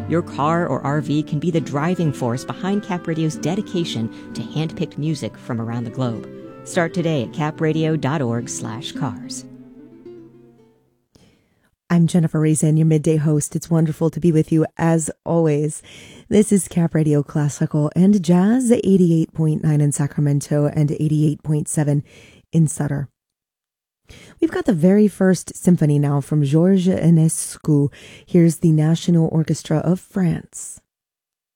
Your car or RV can be the driving force behind Cap Radio's dedication to hand-picked music from around the globe. Start today at capradio.org/cars. I'm Jennifer Reason, your midday host. It's wonderful to be with you as always. This is Cap Radio Classical and Jazz, 88.9 in Sacramento and 88.7 in Sutter. We've got the very first symphony now from Georges Enescu. Here's the National Orchestra of France.